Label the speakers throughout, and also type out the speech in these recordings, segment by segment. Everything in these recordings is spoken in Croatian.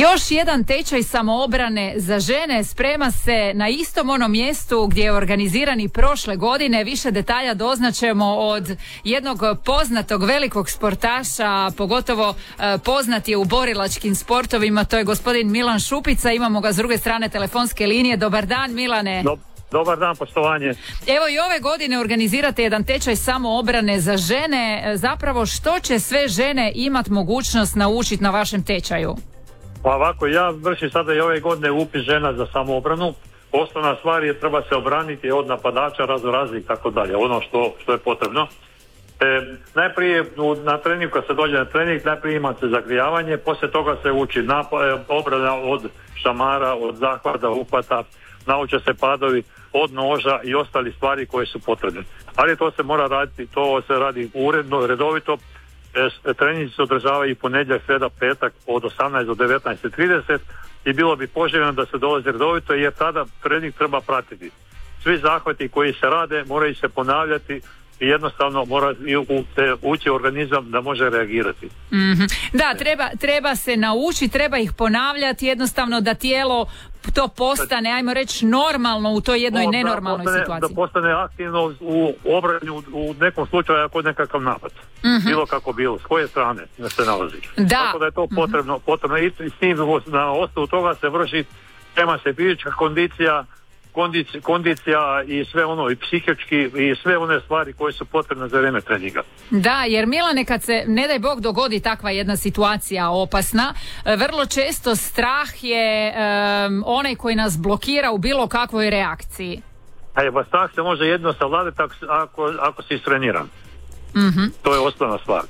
Speaker 1: Još jedan tečaj samoobrane za žene sprema se na istom onom mjestu gdje je organiziran i prošle godine. Više detalja doznaćemo od jednog poznatog velikog sportaša, pogotovo poznat je u borilačkim sportovima, to je gospodin Milan Šupica. Imamo ga s druge strane telefonske linije. Dobar dan, Milane.
Speaker 2: Dobar dan, poštovanje.
Speaker 1: Evo i ove godine organizirate jedan tečaj samoobrane za žene. Zapravo što će sve žene imati mogućnost naučiti na vašem tečaju?
Speaker 2: Pa ovako, ja vršim sada i ove godine upis žena za samoobranu. Osnovna stvar je treba se obraniti od napadača, raznoraznih i tako dalje, ono što je potrebno. Najprije na trening, kad se dođe na trening, najprije ima se zagrijavanje, poslije toga se uči obrana od šamara, od zahvata, upata, nauče se padovi od noža i ostali stvari koje su potrebne. Ali to se mora raditi, to se radi uredno, redovito. Treninzi se održavaju i ponedjeljak, srijeda, petak od 18 do 19:30 i bilo bi poželjno da se dolazi redovito jer tada trening treba pratiti. Svi zahvati koji se rade moraju se ponavljati i jednostavno mora ući organizam da može reagirati.
Speaker 1: Mm-hmm. Da, treba se naučiti, treba ih ponavljati, jednostavno da tijelo to postane, ajmo reći, normalno u toj jednoj nenormalnoj situaciji. Da postane aktivno u obrani u nekom slučaju ako je nekakav napad. Mm-hmm. Bilo kako bilo, s koje strane se nalazi. Da.
Speaker 2: Tako da je to potrebno i s tim na osnovu toga se vrši, tema se fizička kondicija i sve ono i psihički i sve one stvari koje su potrebne za vrijeme treninga.
Speaker 1: Da, jer Milane, kad se ne daj Bog dogodi takva jedna situacija opasna, vrlo često strah je onaj koji nas blokira u bilo kakvoj reakciji.
Speaker 2: Pa strah se može jedno savladati ako si istreniran. Mm-hmm. To je osnovna stvar.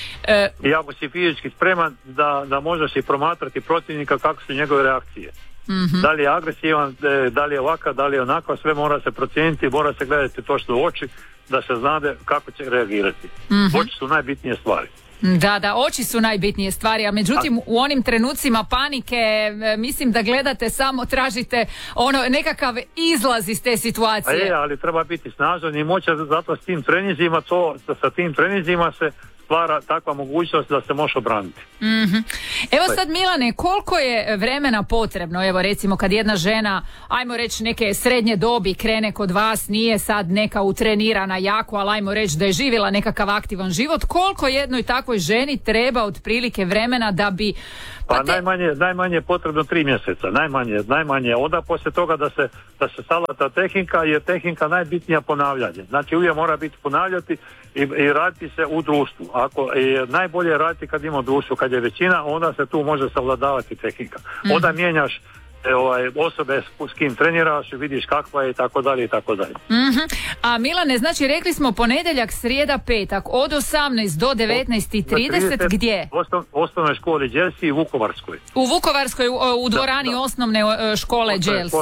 Speaker 2: I ako si fizički spreman da možeš i promatrati protivnika kako su njegove reakcije. Mm-hmm. Da li je agresivan, da li je ovakav, da li je onakav, sve mora se procijeniti, mora se gledati točno u oči da se znade kako će reagirati. Mm-hmm. Oči su najbitnije stvari.
Speaker 1: Da, oči su najbitnije stvari, a međutim u onim trenucima panike mislim da gledate samo, tražite nekakav izlaz iz te situacije.
Speaker 2: Ali treba biti snažan i moćan, zato sa tim treninzima se stvara takva mogućnost da se može obraniti.
Speaker 1: Mm-hmm. Evo sad, Milane, koliko je vremena potrebno, evo recimo kad jedna žena, ajmo reći neke srednje dobi krene kod vas, nije sad neka utrenirana jako, ali ajmo reći da je živjela nekakav aktivan život, koliko jednoj takvoj ženi treba otprilike vremena da bi...
Speaker 2: Najmanje je potrebno 3 mjeseca, najmanje. Onda poslije toga da se salata tehnika, jer tehnika najbitnija ponavljanje. Znači uvijek mora biti ponavljati i raditi se u društvu. Ako je najbolje raditi kad ima društvo, kad je većina, onda se tu može savladavati tehnika. Onda mijenjaš osobe s kim treniraš, vidiš kakva je i tako dalje i tako dalje.
Speaker 1: Mm-hmm. A Milane, znači rekli smo ponedjeljak, srijeda, petak od 18 do 19:30 gdje?
Speaker 2: U osnovnoj školi Đelsi i Vukovarskoj.
Speaker 1: U Vukovarskoj u dvorani osnovne škole Đelsi.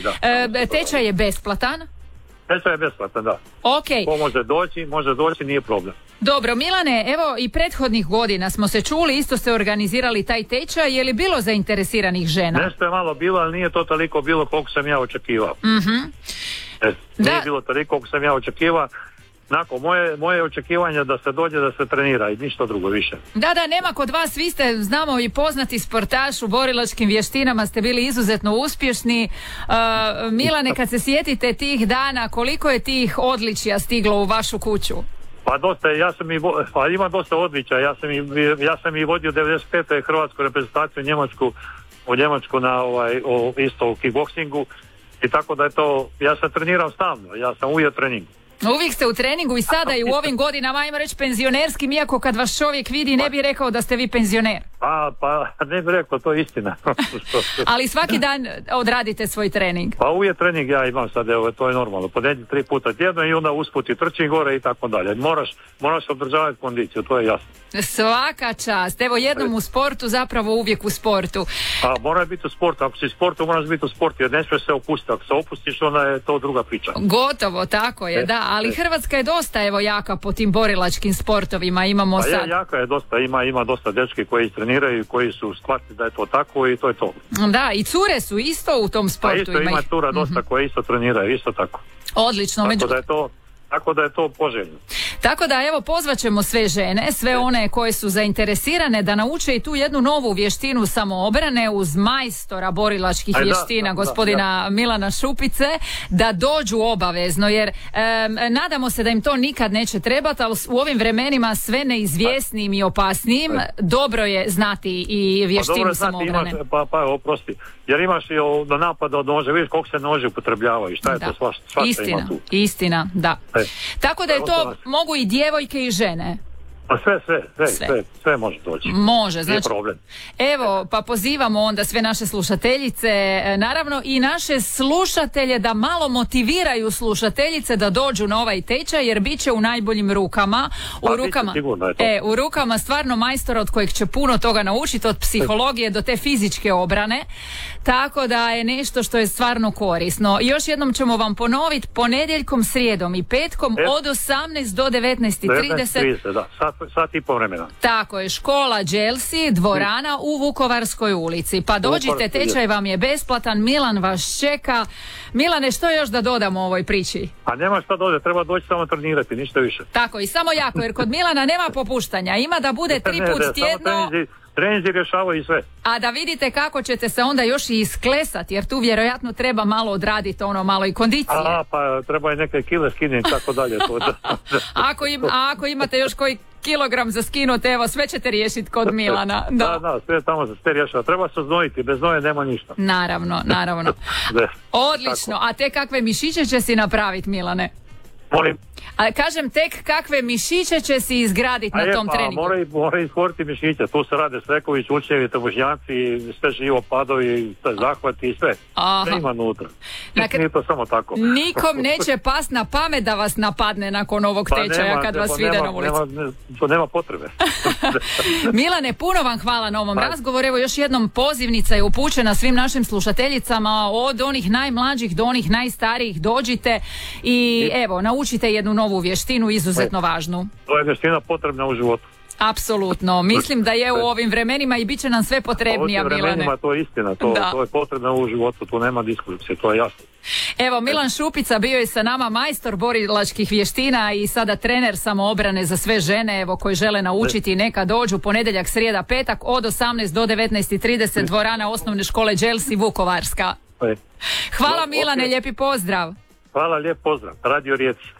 Speaker 1: Tečaj je besplatan?
Speaker 2: Tečaj je besplatan, da.
Speaker 1: Okay.
Speaker 2: Ko može doći, nije problem.
Speaker 1: Dobro, Milane, evo i prethodnih godina smo se čuli, isto ste organizirali taj tečaj, je li bilo zainteresiranih žena?
Speaker 2: Nešto je malo bilo, ali nije to toliko bilo koliko sam ja očekivao.
Speaker 1: Mm-hmm.
Speaker 2: Nije bilo toliko koliko sam ja očekivao. Nakon moje očekivanja da se dođe da se trenira i ništa drugo više.
Speaker 1: Da, nema kod vas, vi ste, znamo, i poznati sportaš u borilačkim vještinama, ste bili izuzetno uspješni. Milane, kad se sjetite tih dana, koliko je tih odličja stiglo u vašu kuću?
Speaker 2: Pa dosta, ima dosta odličja. Ja sam i vodio 95. hrvatsku reprezentaciju u Njemačku na isto u kickboksingu i tako da je to, ja sam trenirao stalno, ja sam uvijek trening.
Speaker 1: Uvijek ste u treningu i sada i u ovim godinama, ajmo reći penzionerskim, iako kad vas čovjek vidi ne bi rekao da ste vi penzioner.
Speaker 2: Pa ne bi rekao, to je istina.
Speaker 1: Ali svaki dan odradite svoj trening.
Speaker 2: Pa uvijek trening ja imam sad, to je normalno. Ponedjeljak 3 puta tjedno i onda usput i trčim gore i tako dalje. Moraš održavati kondiciju, to je jasno.
Speaker 1: Svaka čast. Evo, jednom u sportu, zapravo uvijek u sportu.
Speaker 2: A mora biti u sportu. Ako si u sportu, moraš biti u sportu, jer ne smiješ se opustiti. Ako se opustiš, onda je to druga priča.
Speaker 1: Gotovo, tako je, da. Ali Hrvatska je dosta jaka po tim borilačkim sportovima. Imamo sad...
Speaker 2: Jaka je dosta. Ima dosta dečki koji treniraju, koji su shvatili da je to tako i to je to.
Speaker 1: Da, i cure su isto u tom sportu.
Speaker 2: Ima cura dosta koje isto treniraju, isto tako.
Speaker 1: Odlično.
Speaker 2: Tako da je to... Tako da je to poželjno.
Speaker 1: Tako da evo pozvaćemo sve žene, sve one koje su zainteresirane da nauče i tu jednu novu vještinu samoobrane uz majstora borilačkih vještina gospodina Milana Šupice, da dođu obavezno, jer nadamo se da im to nikad neće trebati, ali u ovim vremenima sve neizvjesnijim i opasnijim dobro je znati i vještinu samoobrane.
Speaker 2: Oprosti, jer imaš i do napada od noža, vidiš koliko se nože upotrebljavaju, šta je to svašta ima tu.
Speaker 1: Istina, da. Tako da je to mogu i djevojke i žene.
Speaker 2: Pa sve može doći.
Speaker 1: Može, znači.
Speaker 2: Nije problem.
Speaker 1: Evo, pa pozivamo onda sve naše slušateljice, naravno i naše slušatelje da malo motiviraju slušateljice da dođu na ovaj tečaj, jer bit će u najboljim rukama. U rukama stvarno majstora od kojeg će puno toga naučiti, od psihologije do te fizičke obrane. Tako da je nešto što je stvarno korisno. I još jednom ćemo vam ponoviti, ponedjeljkom, srijedom i petkom od 18 do 19:30.
Speaker 2: Da, sat i pol vremena.
Speaker 1: Tako je, škola Đelsi, dvorana u Vukovarskoj ulici. Pa dođite, tečaj vam je besplatan, Milan vas čeka. Milane, što još da dodamo ovoj priči?
Speaker 2: A nema šta dodati, treba doći samo trenirati, ništa više.
Speaker 1: Tako, i samo jako, jer kod Milana nema popuštanja, ima da bude 3 put tjedno.
Speaker 2: Treninzi rješavaju i sve.
Speaker 1: A da vidite kako ćete se onda još i isklesati, jer tu vjerojatno treba malo odraditi malo i kondicije.
Speaker 2: Pa treba i neke kile skinuti, tako dalje.
Speaker 1: Ako imate još koji kilogram za skinuti, evo, sve ćete riješiti kod Milana.
Speaker 2: Da, sve tamo se rješava. Treba se znojiti, bez znoje nema ništa.
Speaker 1: Naravno. Odlično, a te kakve mišiće će si napraviti, Milane?
Speaker 2: Molim.
Speaker 1: A kažem, tek kakve mišiće će si izgraditi na tom treningu?
Speaker 2: Mora izkoriti mišiće. Tu se rade strekovi, čučevi, trbušnjaci, sve živo, padovi, zahvati i sve. Sve ima unutra. Nije to samo tako.
Speaker 1: Nikom neće past na pamet da vas napadne nakon ovog tečaja kad vas vide na ulici.
Speaker 2: To nema potrebe.
Speaker 1: Milane, puno vam hvala na ovom razgovoru. Evo, još jednom pozivnica je upućena svim našim slušateljicama, od onih najmlađih do onih najstarijih. Dođite i evo, naučite jednu novu vještinu, izuzetno važnu.
Speaker 2: To je vještina potrebna u životu.
Speaker 1: Apsolutno. Mislim da je u ovim vremenima i bit će nam sve potrebnija, Milane. U ovim vremenima
Speaker 2: to je istina. To je potrebno u životu. Tu nema diskusije. To je jasno.
Speaker 1: Evo, Milan Šupica bio je sa nama, majstor borilačkih vještina i sada trener samoobrane za sve žene, evo, koji žele naučiti. Neka dođu ponedjeljak, srijeda, petak od 18 do 19:30, dvorana osnovne škole Đelsi, Vukovarska. Hvala, Milane, lijepi pozdrav.
Speaker 2: Hvala, lijep pozdrav. Radio Rijeci.